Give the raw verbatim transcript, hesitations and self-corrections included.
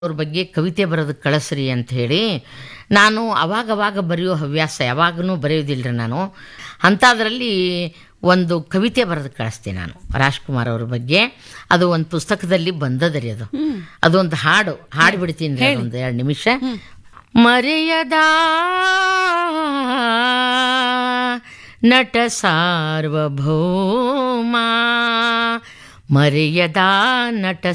ಅವ್ರ ಬಗ್ಗೆ ಕವಿತೆ ಬರೋದಕ್ಕೆ ಕಳಿಸ್ರಿ ಅಂತ ಹೇಳಿ ನಾನು ಅವಾಗವಾಗ ಬರೆಯೋ ಹವ್ಯಾಸ ಯಾವಾಗಲೂ ಬರೆಯೋದಿಲ್ಲರಿ ನಾನು. ಅಂಥದ್ರಲ್ಲಿ ಒಂದು ಕವಿತೆ ಬರೆದು ಕಳಿಸ್ತೀನಿ ನಾನು ರಾಜ್ಕುಮಾರ್ ಅವ್ರ ಬಗ್ಗೆ. ಅದು ಒಂದು ಪುಸ್ತಕದಲ್ಲಿ ಬಂದದ ರೀ ಅದು. ಅದೊಂದು ಹಾಡು ಹಾಡು ಬಿಡ್ತೀನಿ ರೀ, ಒಂದು ಎರಡು ನಿಮಿಷ. ಮರೆಯದ ನಟ ಸಾರ್ವಭೌಮ, ಮರೆಯದ ನಟ